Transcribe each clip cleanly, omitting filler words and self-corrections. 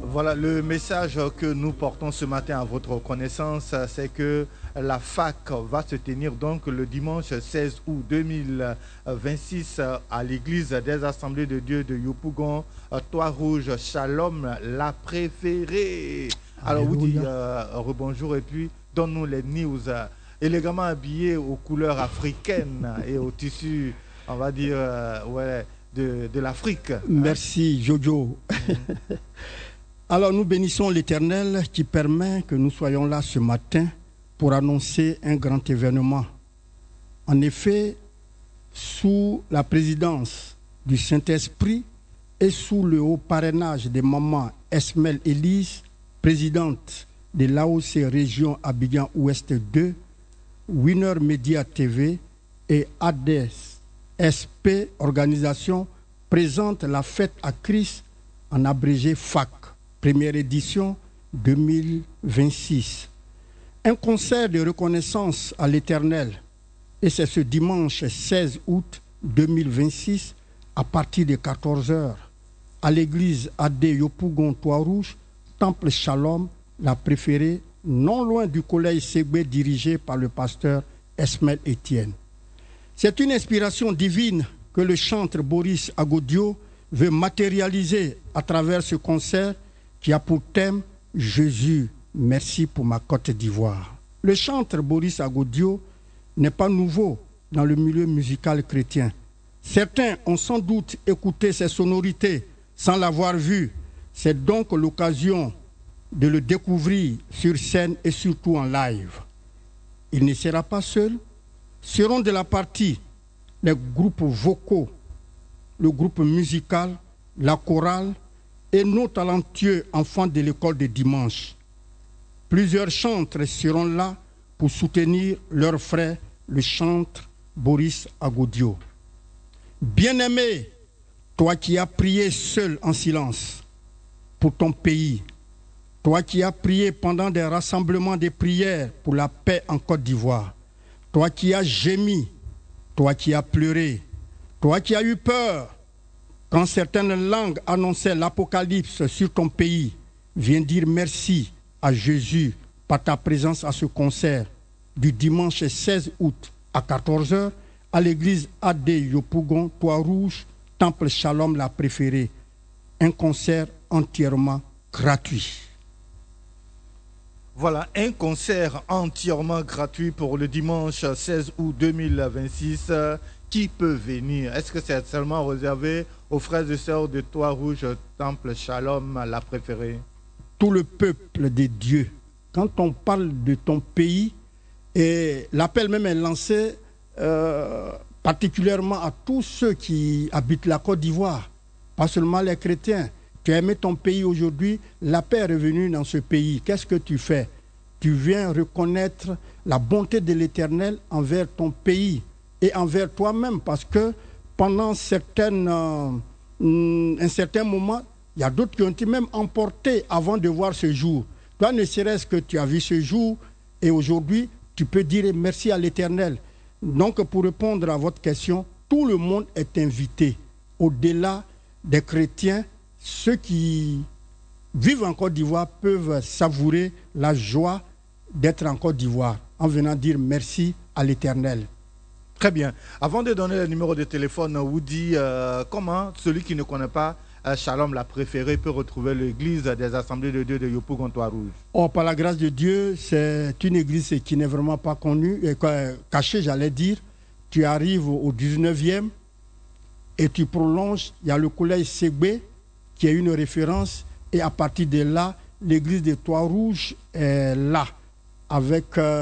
Voilà, le message que nous portons ce matin à votre connaissance, c'est que la FAC va se tenir donc le dimanche 16 août 2026 à l'église des Assemblées de Dieu de Yopougon, Toit Rouge, Shalom, la préférée. Alors, vous dites rebonjour et puis donne-nous les news élégamment habillés aux couleurs africaines et au tissu, on va dire, de l'Afrique. Merci, Jojo. Alors nous bénissons l'Éternel qui permet que nous soyons là ce matin pour annoncer un grand événement. En effet, sous la présidence du Saint-Esprit et sous le haut parrainage de Maman Esmel Elise, présidente de l'AOC Région Abidjan Ouest 2, Winner Media TV et ADES SP Organisation présente la fête à Christ en abrégé FAC. Première édition 2026. Un concert de reconnaissance à l'Éternel. Et c'est ce dimanche 16 août 2026 à partir de 14h à l'église AD Yopougon Toit Rouge, Temple Shalom, la préférée, non loin du collège Ségbé dirigé par le pasteur Esmel Etienne. C'est une inspiration divine que le chantre Boris Agodio veut matérialiser à travers ce concert qui a pour thème « Jésus, merci pour ma Côte d'Ivoire ». Le chantre Boris Agodio n'est pas nouveau dans le milieu musical chrétien. Certains ont sans doute écouté ses sonorités sans l'avoir vu. C'est donc l'occasion de le découvrir sur scène et surtout en live. Il ne sera pas seul. Seront de la partie les groupes vocaux, le groupe musical, la chorale, et nos talentueux enfants de l'école de dimanche. Plusieurs chantres seront là pour soutenir leur frère, le chantre Boris Agodio. Bien-aimé, toi qui as prié seul en silence pour ton pays, toi qui as prié pendant des rassemblements de prières pour la paix en Côte d'Ivoire, toi qui as gémi, toi qui as pleuré, toi qui as eu peur, quand certaines langues annonçaient l'apocalypse sur ton pays, viens dire merci à Jésus par ta présence à ce concert du dimanche 16 août à 14h à l'église AD Yopougon, Toit Rouge, Temple Shalom, la préférée. Un concert entièrement gratuit. Voilà, un concert entièrement gratuit pour le dimanche 16 août 2026. Qui peut venir? Est-ce que c'est seulement réservé aux frères et sœurs de Toit Rouge, Temple Shalom, la préférée? Tout le peuple de Dieu. Quand on parle de ton pays, et l'appel même est lancé particulièrement à tous ceux qui habitent la Côte d'Ivoire, pas seulement les chrétiens. Tu as aimé ton pays aujourd'hui, la paix est revenue dans ce pays. Qu'est-ce que tu fais? Tu viens reconnaître la bonté de l'Éternel envers ton pays et envers toi-même, parce que pendant un certain moment, il y a d'autres qui ont été même emportés avant de voir ce jour. Toi, ne serait-ce que tu as vu ce jour et aujourd'hui, tu peux dire merci à l'Éternel. Donc, pour répondre à votre question, tout le monde est invité. Au-delà des chrétiens, ceux qui vivent en Côte d'Ivoire peuvent savourer la joie d'être en Côte d'Ivoire en venant dire merci à l'Éternel. Très bien. Avant de donner le numéro de téléphone, Woody, comment celui qui ne connaît pas Shalom, la préférée, peut retrouver l'église des Assemblées de Dieu de Yopougon Toit Rouge? Oh, par la grâce de Dieu, c'est une église qui n'est vraiment pas connue, cachée, j'allais dire. Tu arrives au 19e et tu prolonges. Il y a le collège Ségbé qui est une référence, et à partir de là, l'église de Toit Rouge est là, avec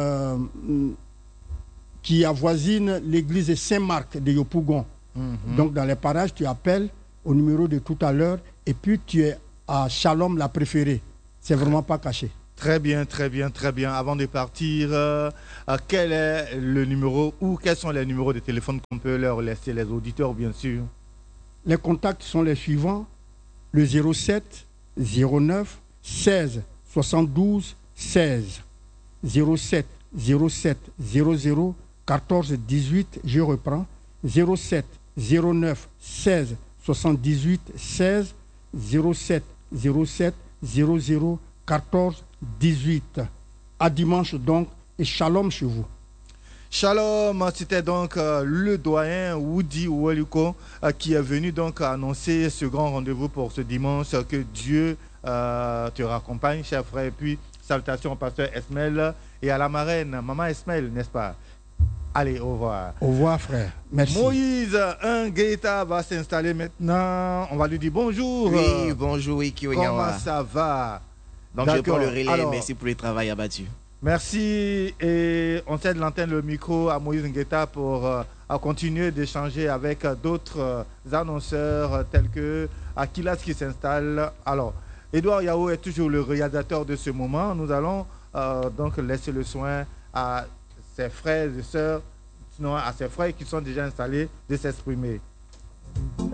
qui avoisine l'église de Saint-Marc de Yopougon. Donc dans les parages, tu appelles au numéro de tout à l'heure, et puis tu es à Shalom, la préférée. C'est vraiment pas caché. Très bien, très bien, très bien. Avant de partir, quel est le numéro ou quels sont les numéros de téléphone qu'on peut leur laisser, les auditeurs, bien sûr? Les contacts sont les suivants: le 07 09 16 72 16, 07 07 00 14 18, je reprends, 07 09 16 78 16, 07 07 00 14 18. À dimanche donc et shalom chez vous. Shalom, c'était donc le doyen Woody Waluko qui est venu donc annoncer ce grand rendez-vous pour ce dimanche. Que Dieu te raccompagne, cher frère. Et puis, salutations au pasteur Esmel et à la marraine, maman Esmel, n'est-ce pas? Allez, au revoir. Au revoir, frère. Merci. Moïse Ngueta va s'installer maintenant. On va lui dire bonjour. Oui, bonjour, Iki Onyawa. Comment ça va? Donc, je prends le relais. Alors, merci pour le travail abattu. Merci et on cède l'antenne, le micro à Moïse Ngueta pour continuer d'échanger avec d'autres annonceurs tels que Akilas qui s'installe. Alors, Edouard Yao est toujours le réalisateur de ce moment. Nous allons donc laisser le soin à ses frères et sœurs, sinon à ses frères qui sont déjà installés, de s'exprimer.